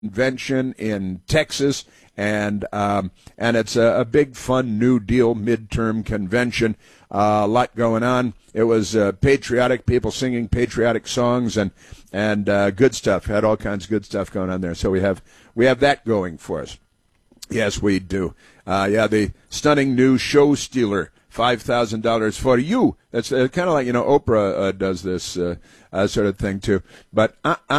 convention in Texas, and it's a big, fun New Deal midterm convention. A lot going on. It was patriotic, people singing patriotic songs and good stuff. Had all kinds of good stuff going on there. So we have that going for us. Yes, we do. The stunning new show stealer. $5,000 for you. That's kind of like, Oprah does this sort of thing too. But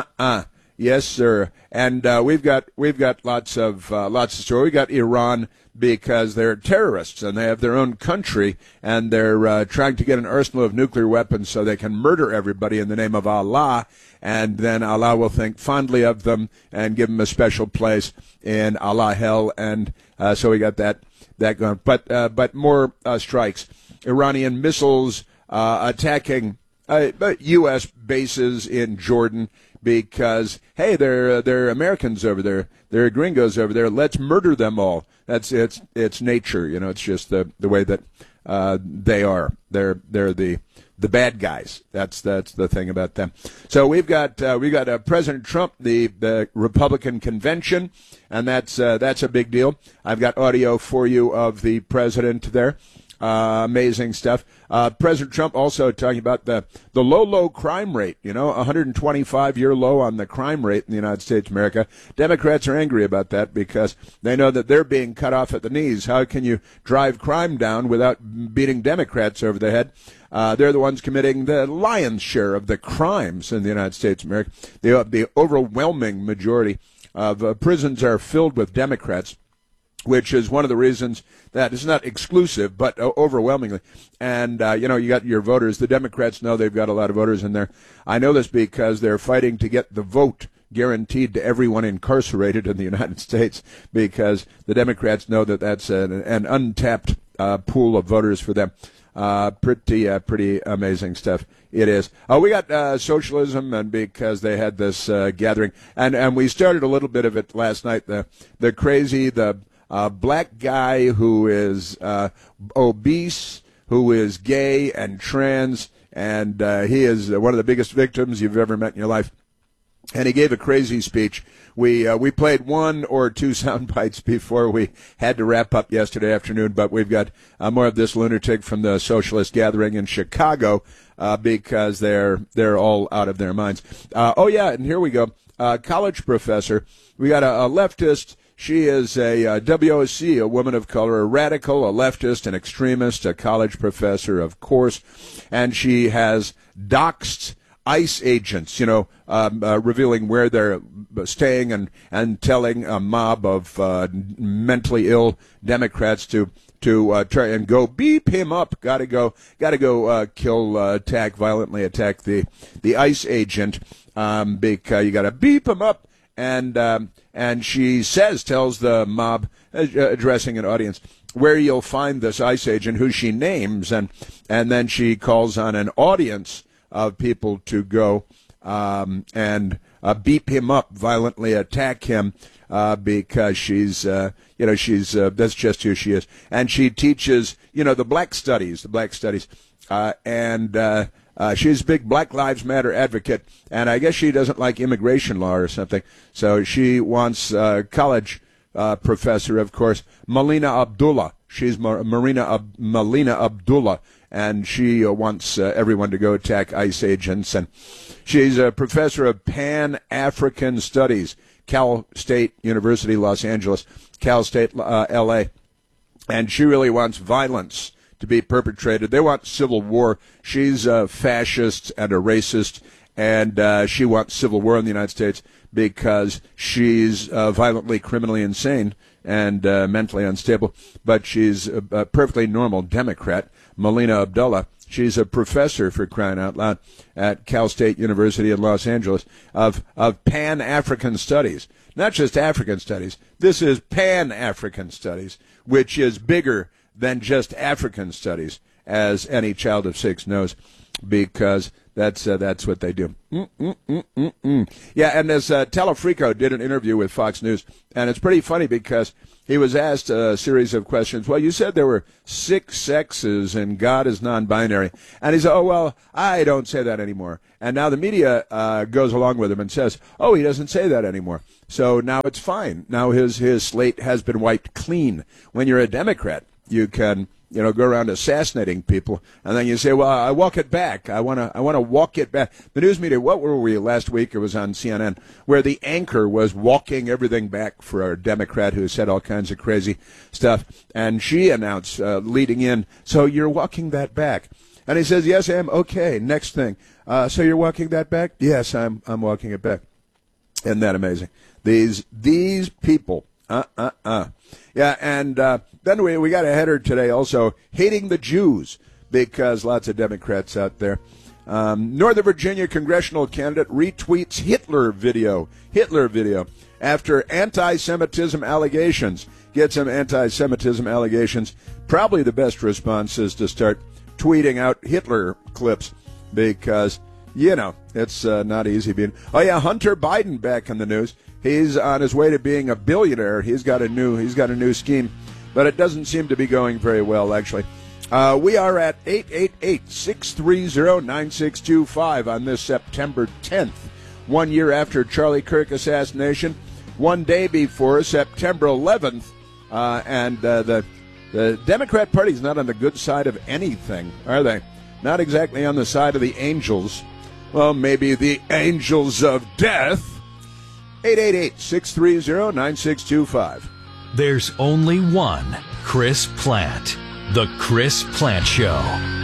yes, sir. And we've got lots of story. We got Iran because they're terrorists and they have their own country and they're trying to get an arsenal of nuclear weapons so they can murder everybody in the name of Allah. And then Allah will think fondly of them and give them a special place in Allah hell. And so we got that going. But more strikes. Iranian missiles attacking U.S. bases in Jordan because, hey, they're Americans over there. They're gringos over there. Let's murder them all. It's nature. It's just the way that they are. They're the bad guys. That's the thing about them. So we've got President Trump, the Republican convention, and that's a big deal. I've got audio for you of the president there. Amazing stuff. President Trump also talking about the low crime rate, 125-year low on the crime rate in the United States of America. Democrats are angry about that because they know that they're being cut off at the knees. How can you drive crime down without beating Democrats over the head? They're the ones committing the lion's share of the crimes in the United States of America. The overwhelming majority of prisons are filled with Democrats, which is one of the reasons that it's not exclusive, but overwhelmingly. And, you got your voters. The Democrats know they've got a lot of voters in there. I know this because they're fighting to get the vote guaranteed to everyone incarcerated in the United States because the Democrats know that that's an untapped pool of voters for them. Pretty amazing stuff. It is. We got socialism, and because they had this gathering, and we started a little bit of it last night. The crazy, black guy who is obese, who is gay and trans, and he is one of the biggest victims you've ever met in your life. And he gave a crazy speech. We played one or two sound bites before we had to wrap up yesterday afternoon, but we've got more of this lunatic from the socialist gathering in Chicago because they're all out of their minds. And here we go. College professor. We got a leftist. She is a WOC, a woman of color, a radical, a leftist, an extremist, a college professor, of course, and she has doxed ICE agents, revealing where they're staying and telling a mob of mentally ill Democrats to try and go beep him up. Gotta go violently attack the ICE agent because you gotta beep him up. And she tells the mob, addressing an audience, where you'll find this ICE agent, who she names, and then she calls on an audience of people to go and beep him up, violently attack him, because she's that's just who she is. And she teaches, the black studies, and she's a big Black Lives Matter advocate, and I guess she doesn't like immigration law or something. So she wants college professor, of course, Melina Abdullah. She's Melina Abdullah, and she wants everyone to go attack ICE agents. And she's a professor of Pan-African Studies, Cal State University, Los Angeles, Cal State, L.A., and she really wants violence to be perpetrated. They want civil war. She's a fascist and a racist, and she wants civil war in the United States because she's violently, criminally insane and mentally unstable. But she's a perfectly normal Democrat, Melina Abdullah. She's a professor, for crying out loud, at Cal State University in Los Angeles of Pan-African Studies. Not just African Studies. This is Pan-African Studies, which is bigger than just African Studies, as any child of 6 knows, because That's what they do. Yeah, and as Telefrico did an interview with Fox News, and it's pretty funny because he was asked a series of questions. Well, you said there were 6 sexes and God is non-binary. And he said, oh, well, I don't say that anymore. And now the media goes along with him and says, oh, he doesn't say that anymore. So now it's fine. Now his slate has been wiped clean. When you're a Democrat, you can go around assassinating people, and then you say, well, I walk it back. I want to walk it back. The news media, what were we last week? It was on CNN, where the anchor was walking everything back for a Democrat who said all kinds of crazy stuff, and she announced, leading in, so you're walking that back. And he says, yes, I am. Okay, next thing. So you're walking that back? Yes, I'm walking it back. Isn't that amazing? These people, Yeah, and then we got a header today also, hating the Jews, because lots of Democrats out there. Northern Virginia congressional candidate retweets Hitler video after anti-Semitism allegations. Get some anti-Semitism allegations. Probably the best response is to start tweeting out Hitler clips, because, it's not easy being... Oh, yeah, Hunter Biden back in the news. He's on his way to being a billionaire. He's got a new scheme, but it doesn't seem to be going very well, actually. We are at 888-630-9625 on this September 10th, 1 year after Charlie Kirk assassination, 1 day before September 11th, and the Democrat Party's not on the good side of anything, are they? Not exactly on the side of the angels. Well, maybe the angels of death. 888-630-9625. There's only one Chris Plante. The Chris Plante Show.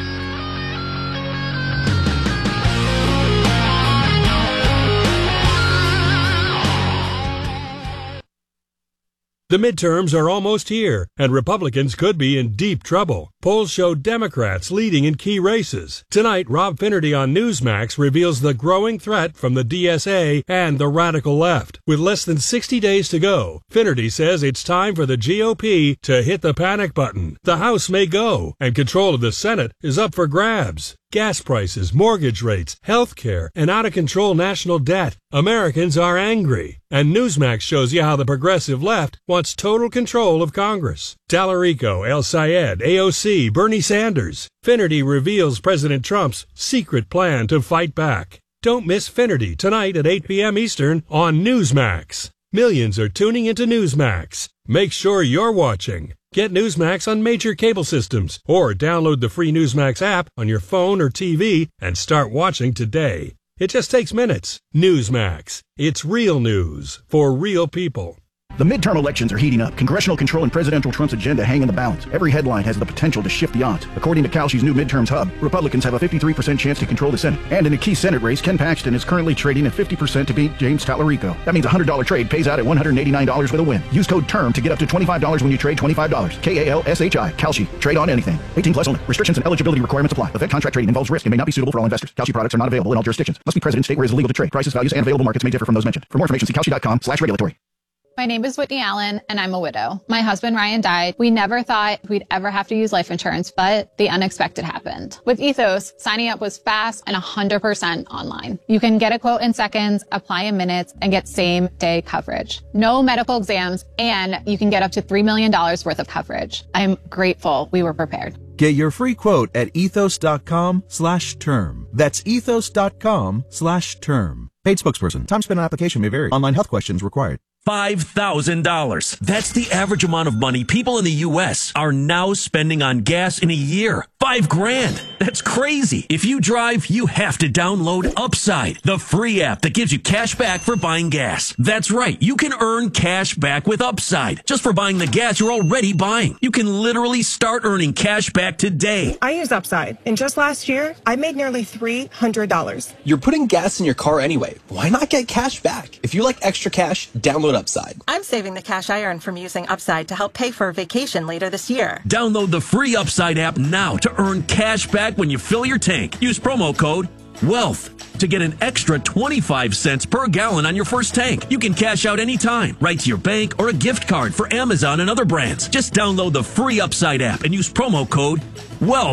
The midterms are almost here, and Republicans could be in deep trouble. Polls show Democrats leading in key races. Tonight, Rob Finnerty on Newsmax reveals the growing threat from the DSA and the radical left. With less than 60 days to go, Finnerty says it's time for the GOP to hit the panic button. The House may go, and control of the Senate is up for grabs. Gas prices, mortgage rates, health care, and out-of-control national debt. Americans are angry. And Newsmax shows you how the progressive left wants total control of Congress. Tallarico, El Sayed, AOC, Bernie Sanders. Finnerty reveals President Trump's secret plan to fight back. Don't miss Finnerty tonight at 8 p.m. Eastern on Newsmax. Millions are tuning into Newsmax. Make sure you're watching. Get Newsmax on major cable systems or download the free Newsmax app on your phone or TV and start watching today. It just takes minutes. Newsmax. It's real news for real people. The midterm elections are heating up. Congressional control and President Trump's agenda hang in the balance. Every headline has the potential to shift the odds. According to Kalshi's new midterms hub, Republicans have a 53% chance to control the Senate. And in a key Senate race, Ken Paxton is currently trading at 50% to beat James Tallarico. That means a $100 trade pays out at $189 with a win. Use code TERM to get up to $25 when you trade $25. KALSHI. Kalshi. Trade on anything. 18 plus only. Restrictions and eligibility requirements apply. Event contract trading involves risk and may not be suitable for all investors. Kalshi products are not available in all jurisdictions. Must be present in state where it is illegal to trade. Prices, values, and available markets may differ from those mentioned. For more information, see kalshi.com/regulatory. My name is Whitney Allen, and I'm a widow. My husband, Ryan, died. We never thought we'd ever have to use life insurance, but the unexpected happened. With Ethos, signing up was fast and 100% online. You can get a quote in seconds, apply in minutes, and get same-day coverage. No medical exams, and you can get up to $3 million worth of coverage. I'm grateful we were prepared. Get your free quote at ethos.com/term. That's ethos.com/term. Paid spokesperson. Time spent on application may vary. Online health questions required. $5,000. That's the average amount of money people in the U.S. are now spending on gas in a year. $5,000. That's crazy. If you drive, you have to download Upside, the free app that gives you cash back for buying gas. That's right. You can earn cash back with Upside just for buying the gas you're already buying. You can literally start earning cash back today. I use Upside, and just last year, I made nearly $300. You're putting gas in your car anyway. Why not get cash back? If you like extra cash, download Upside. I'm saving the cash I earn from using Upside to help pay for a vacation later this year. Download the free Upside app now to earn cash back when you fill your tank. Use promo code WEALTH to get an extra 25 cents per gallon on your first tank. You can cash out anytime, right to your bank or a gift card for Amazon and other brands. Just download the free Upside app and use promo code WEALTH.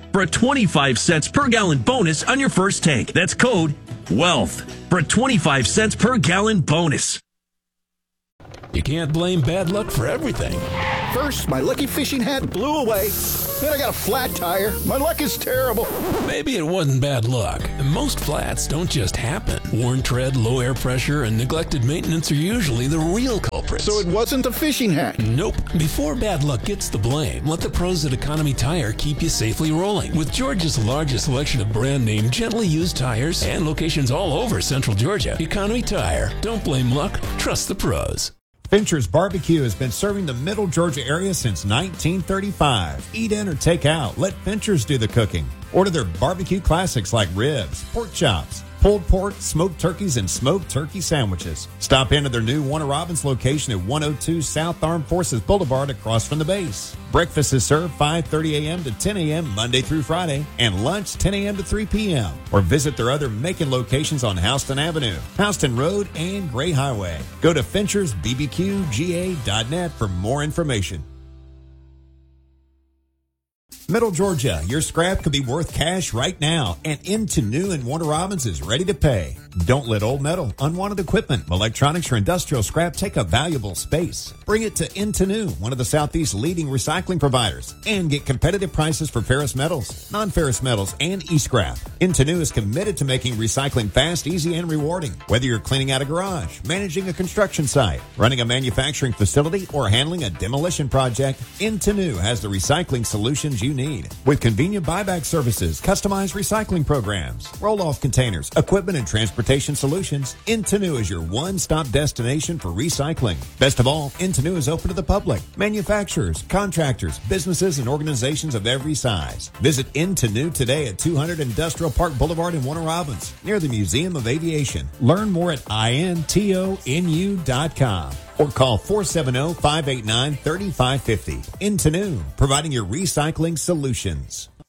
for a 25 cents per gallon bonus on your first tank. That's code WEALTH for a 25 cents per gallon bonus. You can't blame bad luck for everything. First, my lucky fishing hat blew away. Then I got a flat tire. My luck is terrible. Maybe it wasn't bad luck. Most flats don't just happen. Worn tread, low air pressure, and neglected maintenance are usually the real culprits. So it wasn't a fishing hat? Nope. Before bad luck gets the blame, let the pros at Economy Tire keep you safely rolling. With Georgia's largest selection of brand name, gently used tires and locations all over Central Georgia, Economy Tire. Don't blame luck. Trust the pros. Fincher's Barbecue has been serving the Middle Georgia area since 1935. Eat in or take out. Let Fincher's do the cooking. Order their barbecue classics like ribs, pork chops, pulled pork, smoked turkeys, and smoked turkey sandwiches. Stop into their new Warner Robins location at 102 South Armed Forces Boulevard across from the base. Breakfast is served 5:30 a.m. to 10 a.m. Monday through Friday, and lunch 10 a.m. to 3 p.m. Or visit their other Macon locations on Houston Avenue, Houston Road, and Gray Highway. Go to FinchersBBQGA.net for more information. Middle Georgia, your scrap could be worth cash right now, and Into New and Warner Robins is ready to pay. Don't let old metal, unwanted equipment, electronics, or industrial scrap take up valuable space. Bring it to Into New, one of the Southeast's leading recycling providers, and get competitive prices for ferrous metals, non-ferrous metals, and e-scrap. Into New is committed to making recycling fast, easy, and rewarding. Whether you're cleaning out a garage, managing a construction site, running a manufacturing facility, or handling a demolition project, Into New has the recycling solutions you need. With convenient buyback services, customized recycling programs, roll-off containers, equipment and transportation solutions, Into New is your one-stop destination for recycling. Best of all, Into New is open to the public, manufacturers, contractors, businesses, and organizations of every size. Visit Into New today at 200 Industrial Park Boulevard in Warner Robins, near the Museum of Aviation. Learn more at intonu.com. Or call 470-589-3550. Into New, providing your recycling solutions.